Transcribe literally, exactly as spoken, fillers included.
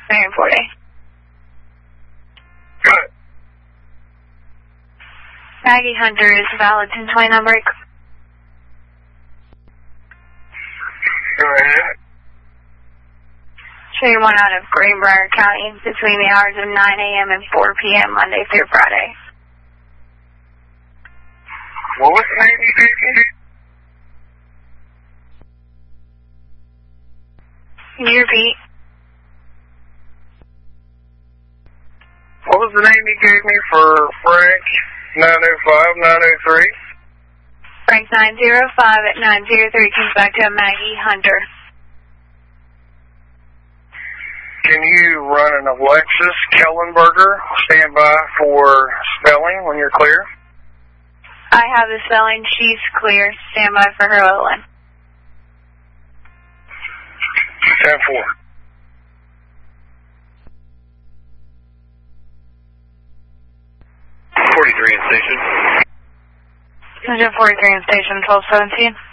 Marion forty. Good. Maggie Hunter is valid ten twenty-nine break. Go ahead. Train one out of Greenbrier County between the hours of nine A M and four P M Monday through Friday. What was the name you gave me? Can you repeat? What was the name you gave me for Frank nine oh five, nine oh three? Frank nine oh five at nine oh three comes back to Maggie Hunter. Can you run an Alexis Kellenberger? Stand by for spelling when you're clear. I have the spelling. She's clear. Stand by for her Olin. ten four. forty-three in station. one forty-three in station, twelve seventeen.